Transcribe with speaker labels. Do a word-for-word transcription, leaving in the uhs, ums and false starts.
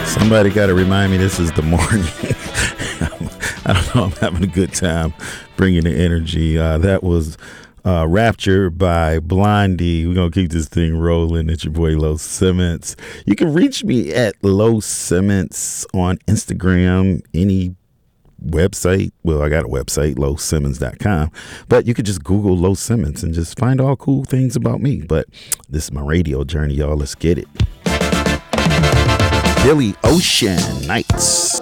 Speaker 1: Somebody got to remind me this is the morning. I don't know. I'm having a good time bringing the energy. Uh, that was uh, Rapture by Blondie. We're going to keep this thing rolling. It's your boy, Lo Simmons. You can reach me at Lo Simmons on Instagram, any website. Well, I got a website, lo simmons dot com, but you could just Google Lo Simmons and just find all cool things about me. But this is my radio journey, y'all. Let's get it. Billy Ocean Nights.